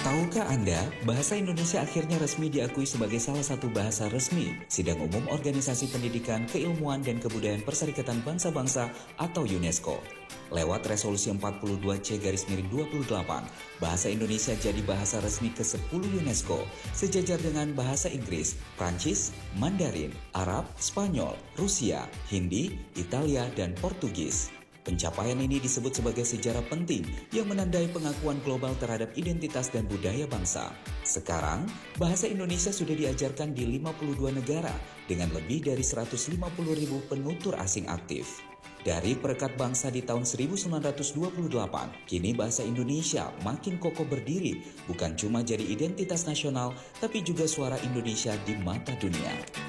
Tahukah Anda, bahasa Indonesia akhirnya resmi diakui sebagai salah satu bahasa resmi Sidang Umum Organisasi Pendidikan, Keilmuan, dan Kebudayaan Perserikatan Bangsa-Bangsa atau UNESCO. Lewat resolusi 42C-28, bahasa Indonesia jadi bahasa resmi ke-10 UNESCO, sejajar dengan bahasa Inggris, Prancis, Mandarin, Arab, Spanyol, Rusia, Hindi, Italia, dan Portugis. Pencapaian ini disebut sebagai sejarah penting yang menandai pengakuan global terhadap identitas dan budaya bangsa. Sekarang, bahasa Indonesia sudah diajarkan di 52 negara dengan lebih dari 150.000 penutur asing aktif. Dari Perekat Bangsa di tahun 1928, kini bahasa Indonesia makin kokoh berdiri, bukan cuma jadi identitas nasional, tapi juga suara Indonesia di mata dunia.